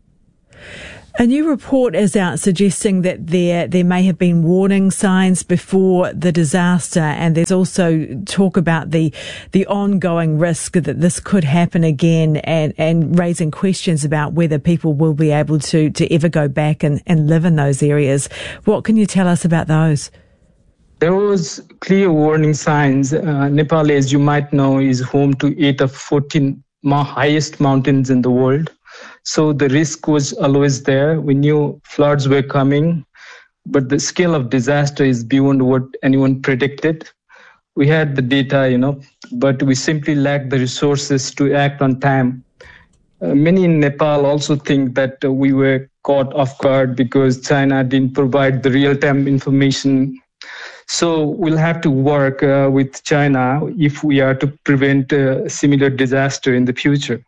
A new report is out suggesting that there may have been warning signs before the disaster, and there's also talk about the ongoing risk that this could happen again, and raising questions about whether people will be able to ever go back and live in those areas. What can you tell us about those? There was clear warning signs. Nepal, as you might know, is home to 8 of 14 highest mountains in the world. So the risk was always there. We knew floods were coming, but the scale of disaster is beyond what anyone predicted. We had the data, but we simply lacked the resources to act on time. Many in Nepal also think that we were caught off guard because China didn't provide the real-time information. So we'll have to work with China if we are to prevent a similar disaster in the future.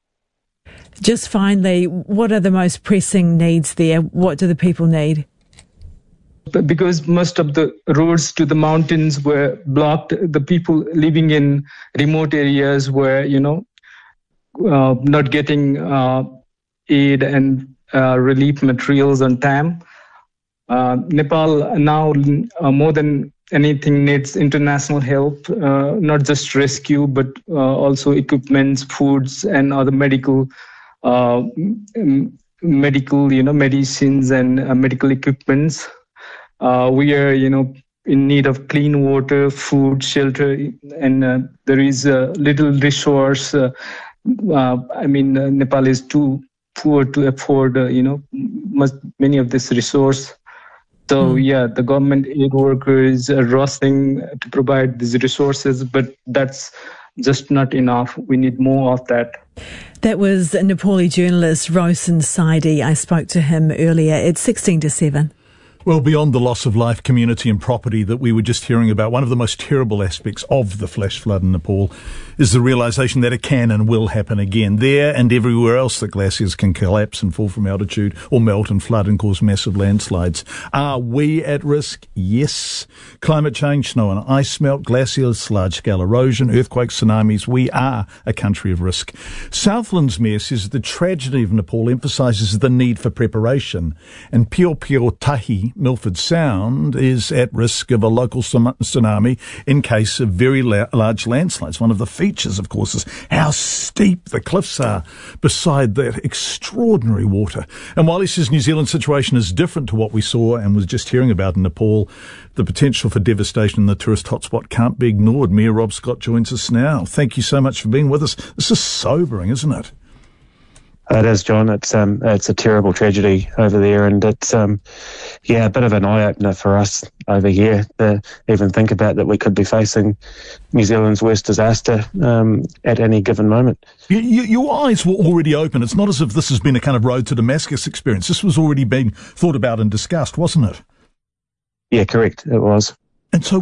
Just finally, what are the most pressing needs there? What do the people need? Because most of the roads to the mountains were blocked, the people living in remote areas were, not getting aid and relief materials on time. Nepal now, more than anything, needs international help, not just rescue, but also equipments, foods, and other medical, medicines and medical equipments. We are, in need of clean water, food, shelter, and there is little resource. Nepal is too poor to afford, many of this resource. So, the government aid workers are rushing to provide these resources, but that's just not enough. We need more of that. That was Nepali journalist Rosen Saidi. I spoke to him earlier. It's 16 to 7. Well, beyond the loss of life, community and property that we were just hearing about, one of the most terrible aspects of the flash flood in Nepal is the realisation that it can and will happen again. There and everywhere else that glaciers can collapse and fall from altitude or melt and flood and cause massive landslides. Are we at risk? Yes. Climate change, snow and ice melt, glaciers, large-scale erosion, earthquakes, tsunamis. We are a country of risk. Southland's mayor says the tragedy of Nepal emphasises the need for preparation, and Pio Pio Tahi, Milford Sound, is at risk of a local tsunami in case of very large landslides. One of the features, of course, is how steep the cliffs are beside that extraordinary water. And while he says New Zealand's situation is different to what we saw and was just hearing about in Nepal, the potential for devastation in the tourist hotspot can't be ignored. Mayor Rob Scott joins us now. Thank you so much for being with us. This is sobering, isn't it? It is, John. It's a terrible tragedy over there, and it's a bit of an eye-opener for us over here to even think about that we could be facing New Zealand's worst disaster at any given moment. Your eyes were already open. It's not as if this has been a kind of road to Damascus experience. This was already being thought about and discussed, wasn't it? Yeah, correct. It was. And so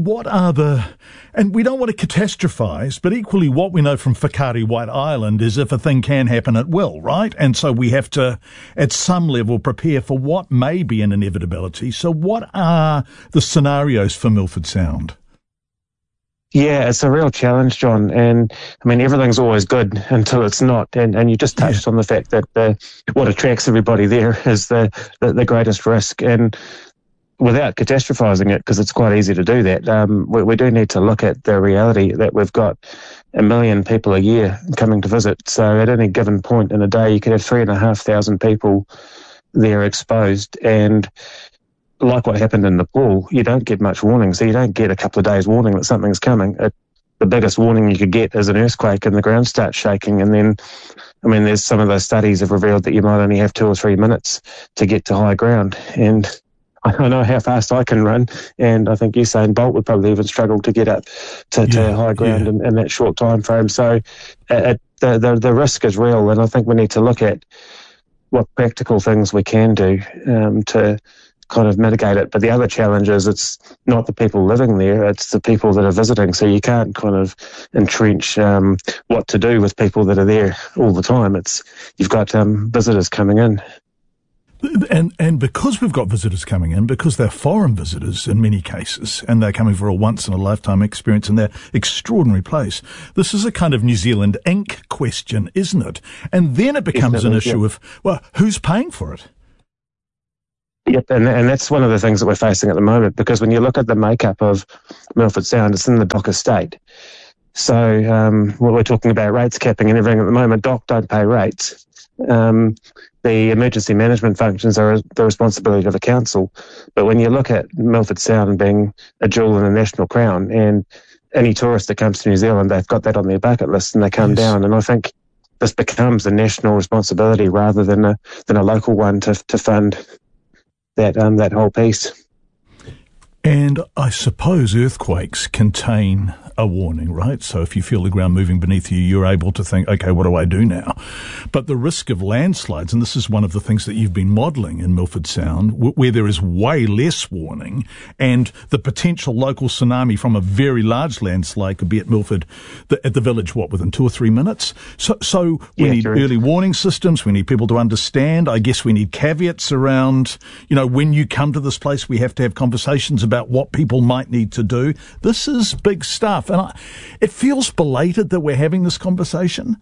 and we don't want to catastrophise, but equally what we know from Whakaari White Island is if a thing can happen, it will, right? And so we have to, at some level, prepare for what may be an inevitability. So what are the scenarios for Milford Sound? Yeah, it's a real challenge, John. And I mean, everything's always good until it's not. And you just touched on the fact that what attracts everybody there is the greatest risk. And without catastrophising it, because it's quite easy to do that, we do need to look at the reality that we've got 1 million people a year coming to visit. So at any given point in a day, you could have 3,500 people there exposed. And like what happened in Nepal, you don't get much warning. So you don't get a couple of days warning that something's coming. The biggest warning you could get is an earthquake and the ground starts shaking. And then, I mean, there's some of those studies have revealed that you might only have 2 or 3 minutes to get to high ground. And I know how fast I can run, and I think Usain Bolt would probably even struggle to get up to high ground in that short time frame. So the the risk is real, and I think we need to look at what practical things we can do to kind of mitigate it. But the other challenge is it's not the people living there, it's the people that are visiting. So you can't kind of entrench what to do with people that are there all the time. You've got visitors coming in. And because we've got visitors coming in, because they're foreign visitors in many cases, and they're coming for a once-in-a-lifetime experience in their extraordinary place, this is a kind of New Zealand Inc. question, isn't it? And then it becomes an issue of, well, who's paying for it? Yep, and that's one of the things that we're facing at the moment, because when you look at the makeup of Milford Sound, it's in the DOC estate. So we're talking about rates capping and everything at the moment. DOC don't pay rates. The emergency management functions are the responsibility of the council. But when you look at Milford Sound being a jewel in the national crown, and any tourist that comes to New Zealand, they've got that on their bucket list and they come down. And I think this becomes a national responsibility rather than a local one to fund that whole piece. And I suppose earthquakes contain a warning, right? So if you feel the ground moving beneath you, you're able to think, okay, what do I do now? But the risk of landslides, and this is one of the things that you've been modelling in Milford Sound, where there is way less warning, and the potential local tsunami from a very large landslide could be at Milford, at the village, within 2 or 3 minutes? So we need early warning systems. We need people to understand. I guess we need caveats around, when you come to this place, we have to have conversations about what people might need to do. This is big stuff. And it feels belated that we're having this conversation.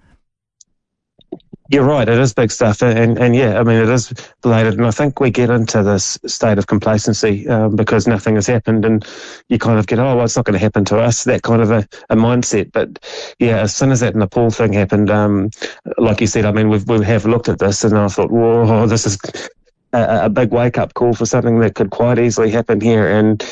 You're right, it is big stuff. And yeah, I mean, it is belated. And I think we get into this state of complacency because nothing has happened. And you kind of get, it's not going to happen to us, that kind of a mindset. But yeah, as soon as that Nepal thing happened, like you said, I mean, we have looked at this and I thought, whoa, this is a big wake-up call for something that could quite easily happen here. And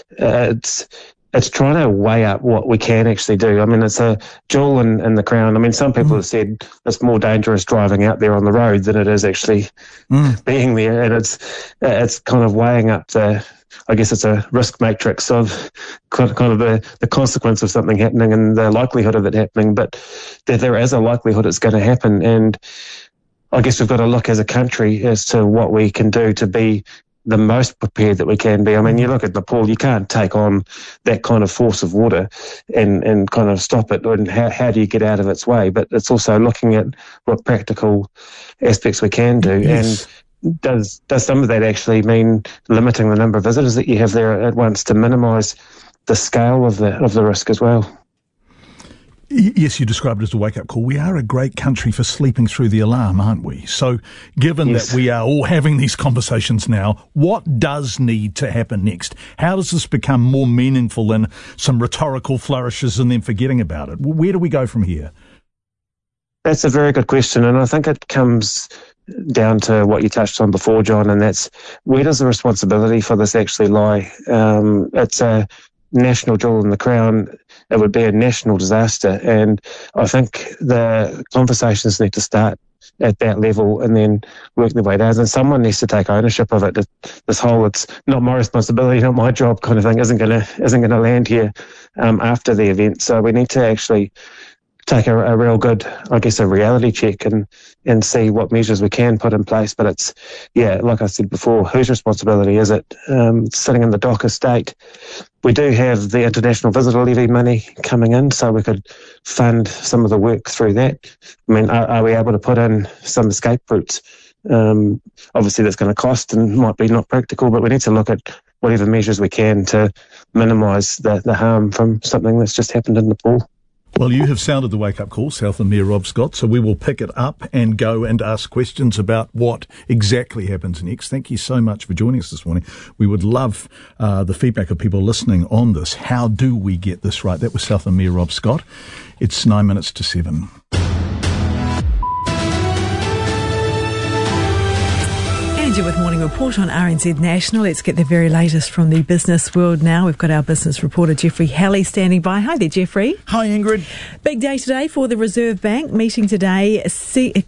it's trying to weigh up what we can actually do. I mean, it's a jewel in the crown. I mean, some people have said it's more dangerous driving out there on the road than it is actually being there. And it's kind of weighing up I guess it's a risk matrix of kind of the consequence of something happening and the likelihood of it happening. But there is a likelihood it's going to happen. And I guess we've got to look as a country as to what we can do to be the most prepared that we can be. I mean, you look at Nepal, you can't take on that kind of force of water and kind of stop it. And how do you get out of its way? But it's also looking at what practical aspects we can do. Yes. And does some of that actually mean limiting the number of visitors that you have there at once to minimise the scale of the risk as well? Yes, you described it as a wake-up call. We are a great country for sleeping through the alarm, aren't we? So given that we are all having these conversations now, what does need to happen next? How does this become more meaningful than some rhetorical flourishes and then forgetting about it? Where do we go from here? That's a very good question, and I think it comes down to what you touched on before, John, and that's where does the responsibility for this actually lie? It's a national jewel in the crown. It would be a national disaster. And I think the conversations need to start at that level and then work their way down. And someone needs to take ownership of it. This whole "it's not my responsibility, not my job" kind of thing isn't going to land here after the event. So we need to actually take a real good, I guess, a reality check and see what measures we can put in place. But it's, like I said before, whose responsibility is it? Sitting in the DOC estate, we do have the International Visitor Levy money coming in, so we could fund some of the work through that. I mean, are we able to put in some escape routes? Obviously, that's going to cost and might be not practical, but we need to look at whatever measures we can to minimise the harm from something that's just happened in Nepal. Well, you have sounded the wake-up call, Southland Mayor Rob Scott, so we will pick it up and go and ask questions about what exactly happens next. Thank you so much for joining us this morning. We would love the feedback of people listening on this. How do we get this right? That was Southland Mayor Rob Scott. It's 9 minutes to 7. And Ginger with Morning Report on RNZ National. Let's get the very latest from the business world now. We've got our business reporter Jeffrey Halley standing by. Hi there, Jeffrey. Hi, Ingrid. Big day today for the Reserve Bank. Meeting today is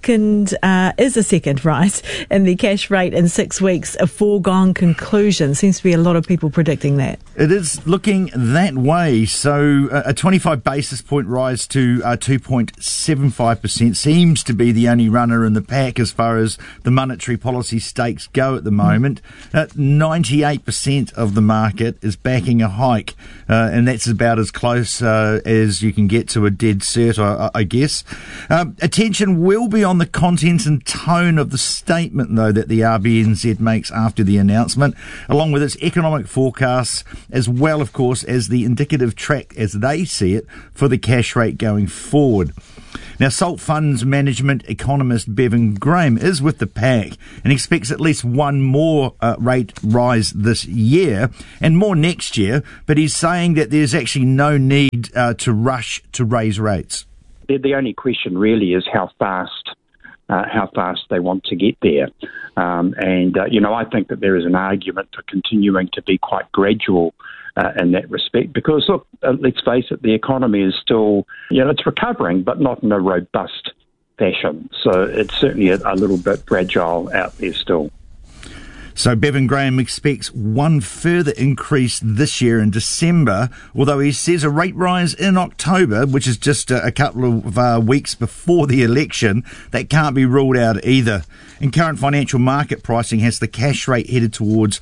a second rise in the cash rate in 6 weeks. A foregone conclusion. Seems to be a lot of people predicting that. It is looking that way. So a 25 basis point rise to 2.75% seems to be the only runner in the pack as far as the monetary policy stakes go at the moment. 98% of the market is backing a hike, and that's about as close as you can get to a dead cert, I guess. Attention will be on the content and tone of the statement, though, that the RBNZ makes after the announcement, along with its economic forecasts, as well, of course, as the indicative track, as they see it, for the cash rate going forward. Now, Salt Funds Management economist Bevan Graham is with the pack and expects at least one more rate rise this year and more next year, but he's saying that there's actually no need to rush to raise rates. The only question really is how fast they want to get there. I think that there is an argument for continuing to be quite gradual in that respect, because look, let's face it, the economy is still, it's recovering, but not in a robust fashion. So it's certainly a little bit fragile out there still. So Bevan Graham expects one further increase this year in December, although he says a rate rise in October, which is just a couple of weeks before the election, that can't be ruled out either. And current financial market pricing has the cash rate headed towards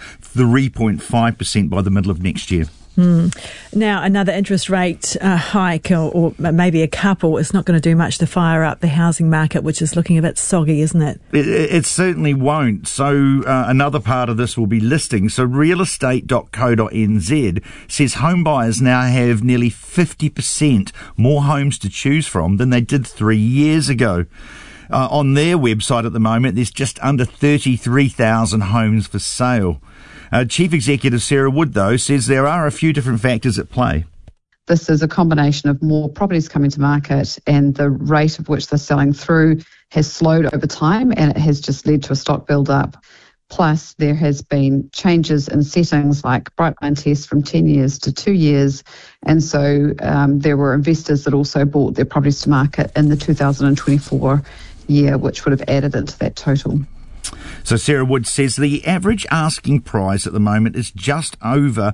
3.5% by the middle of next year. Now, another interest rate hike, or maybe a couple, is not going to do much to fire up the housing market, which is looking a bit soggy, isn't it? It certainly won't. So another part of this will be listings. So realestate.co.nz says home buyers now have nearly 50% more homes to choose from than they did 3 years ago. On their website at the moment, there's just under 33,000 homes for sale. Chief Executive Sarah Wood, though, says there are a few different factors at play. This is a combination of more properties coming to market, and the rate of which they're selling through has slowed over time, and it has just led to a stock build-up. Plus, there has been changes in settings like Brightline tests from 10 years to 2 years, and so there were investors that also bought their properties to market in the 2024 year, which would have added into that total. So Sarah Wood says the average asking price at the moment is just over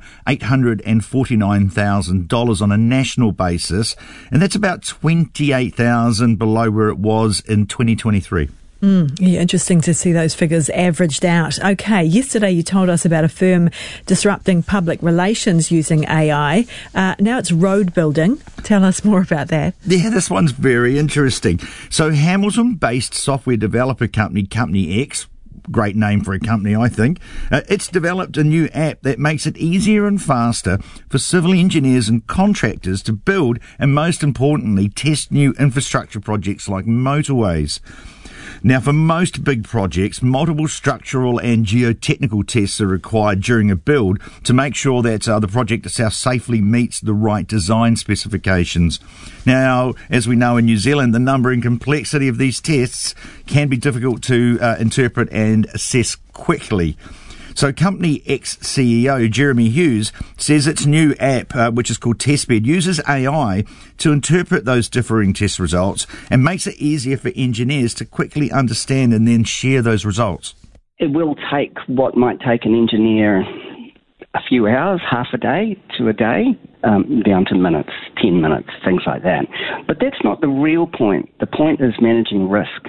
$849,000 on a national basis, and that's about $28,000 below where it was in 2023. Yeah, interesting to see those figures averaged out. Okay, yesterday you told us about a firm disrupting public relations using AI. Now it's road building. Tell us more about that. Yeah, this one's very interesting. So Hamilton-based software developer company, Company X, great name for a company, I think. It's developed a new app that makes it easier and faster for civil engineers and contractors to build and, most importantly, test new infrastructure projects like motorways. Now, for most big projects, multiple structural and geotechnical tests are required during a build to make sure that the project itself safely meets the right design specifications. Now, as we know in New Zealand, the number and complexity of these tests can be difficult to interpret and assess quickly. So Company X CEO Jeremy Hughes says its new app, which is called Testbed, uses AI to interpret those differing test results and makes it easier for engineers to quickly understand and then share those results. It will take what might take an engineer a few hours, half a day to a day, down to minutes, 10 minutes, things like that. But that's not the real point. The point is managing risk.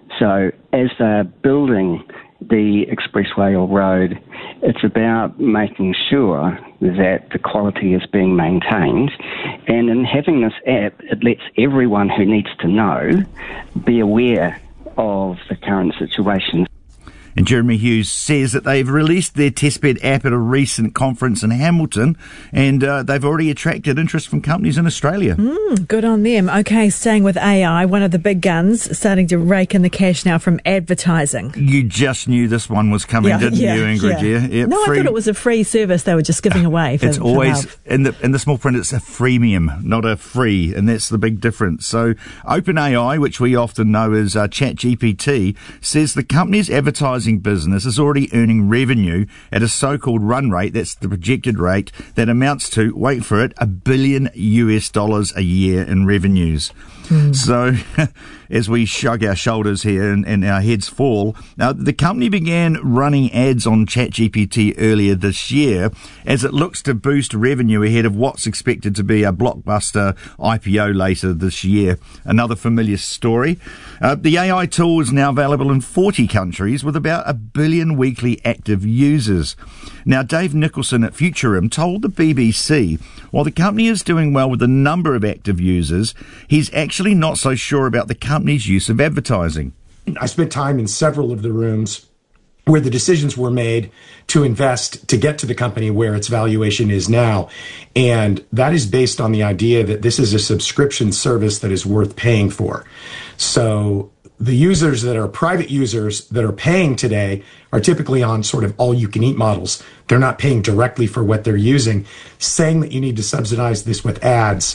So as they're building the expressway or road, it's about making sure that the quality is being maintained. And in having this app, it lets everyone who needs to know be aware of the current situation. And Jeremy Hughes says that they've released their Testbed app at a recent conference in Hamilton, and they've already attracted interest from companies in Australia. Good on them. Okay, staying with AI, one of the big guns starting to rake in the cash now from advertising. You just knew this one was coming, didn't you, Ingrid? Yeah. Yep, no, I thought it was a free service they were just giving away. It's always, in the small print, it's a freemium, not a free, and that's the big difference. So OpenAI, which we often know as ChatGPT, says the company's advertising advertising business is already earning revenue at a so-called run rate, that's the projected rate, that amounts to, wait for it, $1 billion a year in revenues. So, as we shrug our shoulders here and our heads fall, the company began running ads on ChatGPT earlier this year as it looks to boost revenue ahead of what's expected to be a blockbuster IPO later this year. Another familiar story. The AI tool is now available in 40 countries with about 1 billion weekly active users. Now, Dave Nicholson at Futurum told the BBC while the company is doing well with the number of active users, he's actually not so sure about the company's use of advertising. I spent time in several of the rooms where the decisions were made to invest to get to the company where its valuation is now. And that is based on the idea that this is a subscription service that is worth paying for. So the users that are private users that are paying today are typically on sort of all-you-can-eat models. They're not paying directly for what they're using. Saying that you need to subsidize this with ads